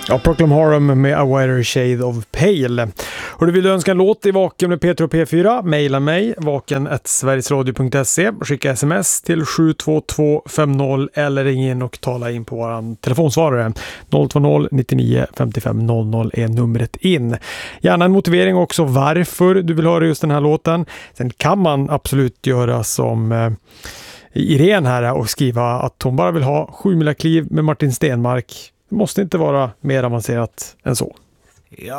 Ja, Proclaim Harum med A Wider Shade of Pale. Och du vill önska en låt i Vaken med Peter och P4, mejla mig vaken@sverigesradio.se, skicka sms till 72250 eller ring in och tala in på våran telefonsvarare 020 99 55 00 är numret in. Gärna en motivering också varför du vill höra just den här låten. Sen kan man absolut göra som Irene här och skriva att hon bara vill ha 7 mila kliv med Martin Stenmark. Det måste inte vara mer avancerat än så. Ja,